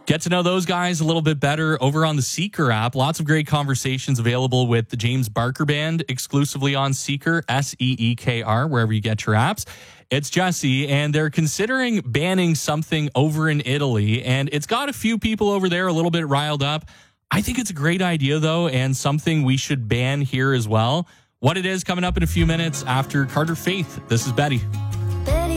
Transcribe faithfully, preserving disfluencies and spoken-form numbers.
Get to know those guys a little bit better over on the Seeker app. Lots of great conversations available with the James Barker Band exclusively on Seeker, S E E K R, wherever you get your apps. It's Jesse, and they're considering banning something over in Italy, and it's got a few people over there a little bit riled up. I think it's a great idea, though, and something we should ban here as well. What it is coming up in a few minutes after Carter Faith. This is Betty.